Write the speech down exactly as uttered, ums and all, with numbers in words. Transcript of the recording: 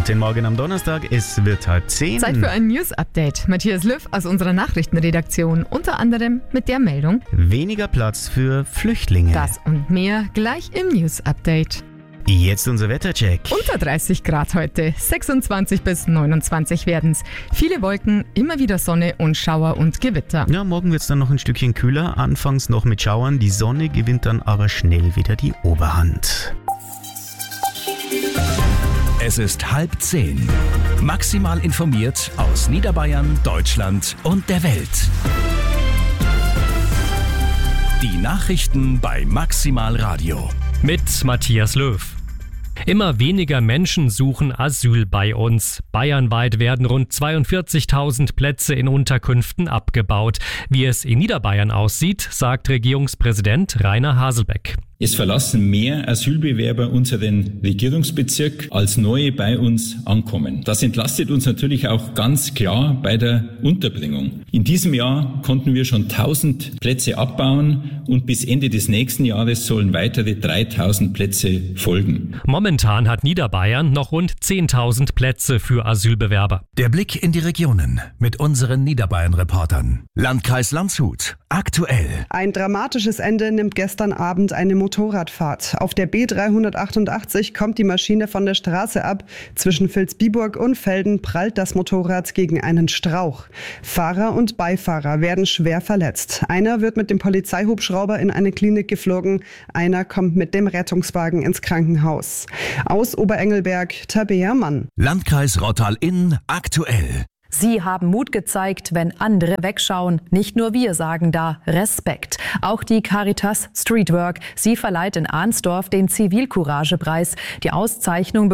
Guten Morgen am Donnerstag, es wird halb zehn. Zeit für ein News-Update. Matthias Löw aus unserer Nachrichtenredaktion, unter anderem mit der Meldung: Weniger Platz für Flüchtlinge. Das und mehr gleich im News-Update. Jetzt unser Wettercheck. Unter dreißig Grad heute, sechsundzwanzig bis neunundzwanzig werden's. Viele Wolken, immer wieder Sonne und Schauer und Gewitter. Ja, morgen wird's dann noch ein Stückchen kühler, anfangs noch mit Schauern. Die Sonne gewinnt dann aber schnell wieder die Oberhand. Es ist halb zehn. Maximal informiert aus Niederbayern, Deutschland und der Welt. Die Nachrichten bei Maximal Radio. Mit Matthias Löw. Immer weniger Menschen suchen Asyl bei uns. Bayernweit werden rund zweiundvierzigtausend Plätze in Unterkünften abgebaut. Wie es in Niederbayern aussieht, sagt Regierungspräsident Rainer Haselbeck. Es verlassen mehr Asylbewerber unseren Regierungsbezirk, als neue bei uns ankommen. Das entlastet uns natürlich auch ganz klar bei der Unterbringung. In diesem Jahr konnten wir schon tausend Plätze abbauen und bis Ende des nächsten Jahres sollen weitere dreitausend Plätze folgen. Momentan hat Niederbayern noch rund zehntausend Plätze für Asylbewerber. Der Blick in die Regionen mit unseren Niederbayern-Reportern. Landkreis Landshut, aktuell. Ein dramatisches Ende nimmt gestern Abend eine Motorradfahrt. Auf der B dreihundertachtundachtzig kommt die Maschine von der Straße ab. Zwischen Vilsbiburg und Velden prallt das Motorrad gegen einen Strauch. Fahrer und Beifahrer werden schwer verletzt. Einer wird mit dem Polizeihubschrauber in eine Klinik geflogen. Einer kommt mit dem Rettungswagen ins Krankenhaus. Aus Oberengelberg, Tabea Mann. Landkreis Rottal-Inn, aktuell. Sie haben Mut gezeigt, wenn andere wegschauen. Nicht nur wir sagen da Respekt. Auch die Caritas Streetwork. Sie verleiht in Arnsdorf den Zivilcourage-Preis. Die Auszeichnung